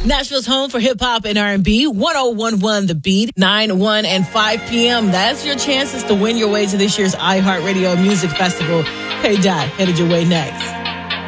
Nashville's home for hip-hop and R&B, 1011 The Beat, 9, 1, and 5 p.m. That's your chances to win your way to this year's iHeartRadio Music Festival. Hey, Dot, headed your way next.